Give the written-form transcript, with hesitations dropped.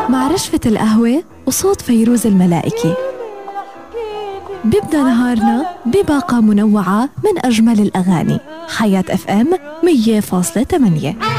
مع رشفة القهوة وصوت فيروز الملائكي. بيبدأ نهارنا بباقة منوعة من أجمل الأغاني. حياة FM 100.8.